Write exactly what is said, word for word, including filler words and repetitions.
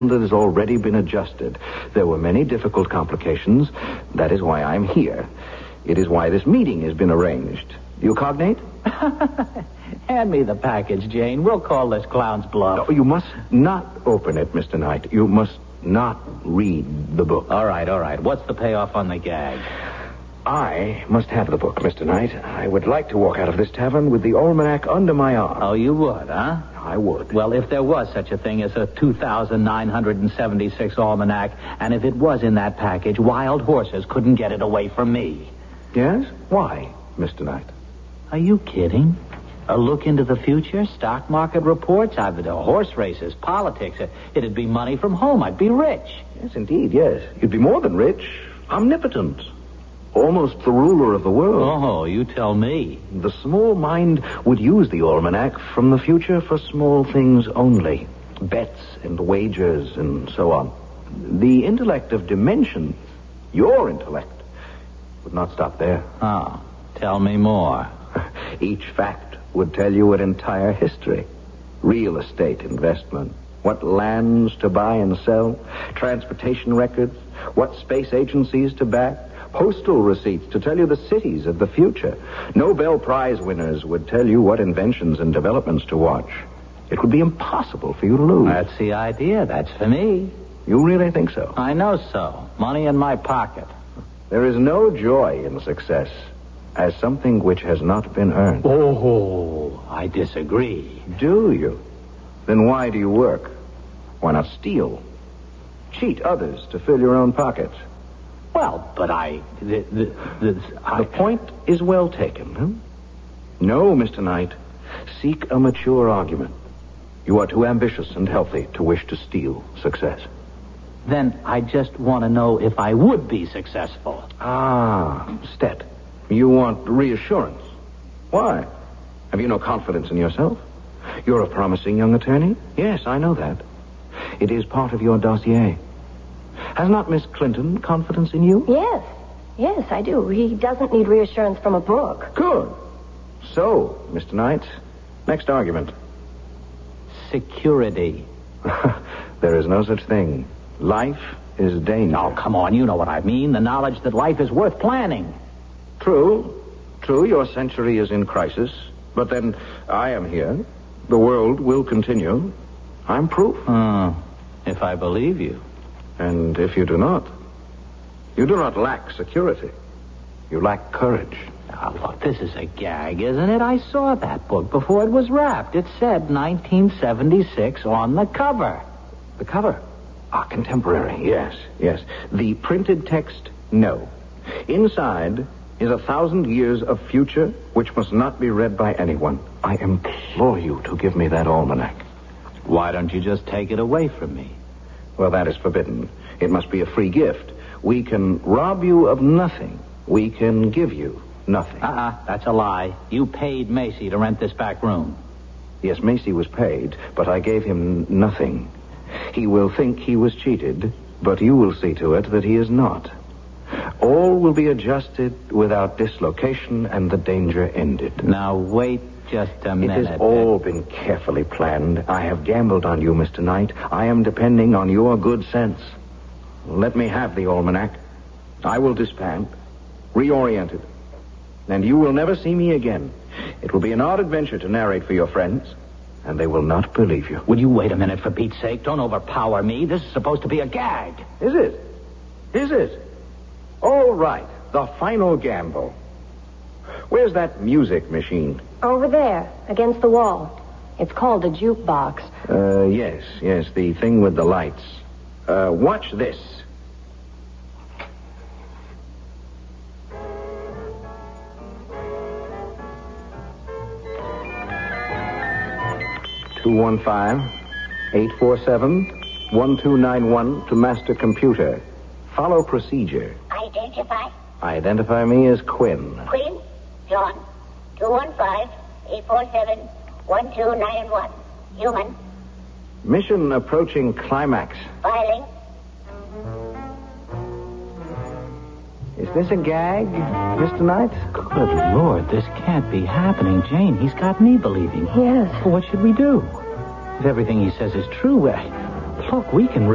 that has already been adjusted. There were many difficult complications. That is why I'm here. It is why this meeting has been arranged. You cognate? Hand me the package, Jane. We'll call this clown's bluff. No, you must not open it, Mister Knight. You must not read the book. All right, all right. What's the payoff on the gag? I must have the book, Mister Knight. I would like to walk out of this tavern with the almanac under my arm. Oh, you would, huh? I would. Well, if there was such a thing as a two thousand nine hundred seventy-six almanac, and if it was in that package, wild horses couldn't get it away from me. Yes? Why, Mister Knight? Are you kidding? A look into the future, stock market reports, I've been to horse races, politics. It'd be money from home. I'd be rich. Yes, indeed, yes. You'd be more than rich. Omnipotent. Almost the ruler of the world. Oh, you tell me. The small mind would use the almanac from the future for small things only. Bets and wagers and so on. The intellect of dimensions, your intellect, would not stop there. Oh, tell me more. Each fact would tell you an entire history. Real estate investment. What lands to buy and sell. Transportation records. What space agencies to back. Postal receipts to tell you the cities of the future. Nobel Prize winners would tell you what inventions and developments to watch. It would be impossible for you to lose. That's the idea. That's for me. You really think so? I know so. Money in my pocket. There is no joy in success as something which has not been earned. Oh, I disagree. Do you? Then why do you work? Why not steal? Cheat others to fill your own pockets? Well, but I... The, the, the, I... the point is well taken, huh? No, Mister Knight. Seek a mature argument. You are too ambitious and healthy to wish to steal success. Then I just want to know if I would be successful. Ah, Stet. You want reassurance. Why? Have you no confidence in yourself? You're a promising young attorney? Yes, I know that. It is part of your dossier. Has not Miss Clinton confidence in you? Yes. Yes, I do. He doesn't need reassurance from a book. Good. So, Mister Knight, next argument. Security. There is no such thing. Life is danger. Oh, come on. You know what I mean. The knowledge that life is worth planning. True. True, your century is in crisis. But then I am here. The world will continue. I'm proof. Uh, if I believe you. And if you do not, you do not lack security. You lack courage. Oh, look, this is a gag, isn't it? I saw that book before it was wrapped. It said nineteen seventy-six on the cover. The cover? Ah, contemporary, yes, yes. The printed text, no. Inside is a thousand years of future which must not be read by anyone. I implore you to give me that almanac. Why don't you just take it away from me? Well, that is forbidden. It must be a free gift. We can rob you of nothing. We can give you nothing. Uh-uh, that's a lie. You paid Macy to rent this back room. Yes, Macy was paid, but I gave him nothing. He will think he was cheated, but you will see to it that he is not. All will be adjusted without dislocation and the danger ended. Now, wait just a minute. It has all been carefully planned. I have gambled on you, Mister Knight. I am depending on your good sense. Let me have the almanac. I will disband, reorient it, and you will never see me again. It will be an odd adventure to narrate for your friends, and they will not believe you. Would you wait a minute, for Pete's sake? Don't overpower me. This is supposed to be a gag. Is it? Is it? All right, the final gamble. Where's that music machine? Over there, against the wall. It's called a jukebox. Uh, yes, yes, the thing with the lights. Uh, watch this. Two one five, eight four seven, one two nine one to master computer. Follow procedure. Identify. Identify me as Quinn. Quinn, John, two one five, eight four seven, one two nine one. Human. Mission approaching climax. Filing. Is this a gag, Mister Knight? Good Lord, this can't be happening. Jane, he's got me believing. Yes. Well, what should we do? If everything he says is true, uh, look, we can...